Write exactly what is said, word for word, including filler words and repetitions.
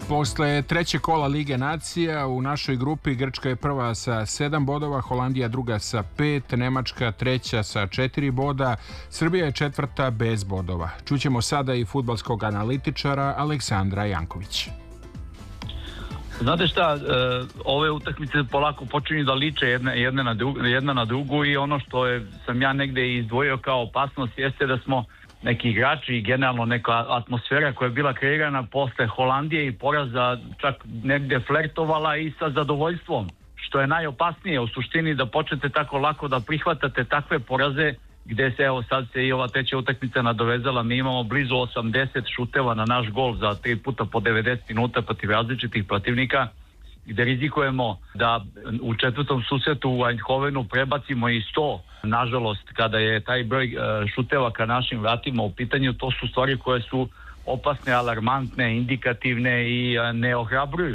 Posle treće kola Lige nacija u našoj grupi Grčka je prva sa sedam bodova, Holandija druga sa pet, Nemačka treća sa četiri boda, Srbija je četvrta bez bodova. Čućemo sada i fudbalskog analitičara Aleksandra Jankovića. Znate šta, ove utakmice polako počinju da liče jedna, jedna, na drugu, jedna na drugu i ono što je, sam ja negde izdvojio kao opasnost jeste da smo neki igrači i generalno neka atmosfera koja je bila kreirana posle Holandije i poraza čak negde flertovala i sa zadovoljstvom, što je najopasnije u suštini da počnete tako lako da prihvatate takve poraze gde se, evo sad se i ova treća utakmica nadovezala, mi imamo blizu osamdeset šuteva na naš gol za tri puta po devedeset minuta protiv različitih protivnika, gde rizikujemo da u četvrtom susretu u Eindhovenu prebacimo i sto. Nažalost, kada je taj broj šuteva ka našim vratima u pitanju, to su stvari koje su opasne, alarmantne, indikativne i ne ohrabruju.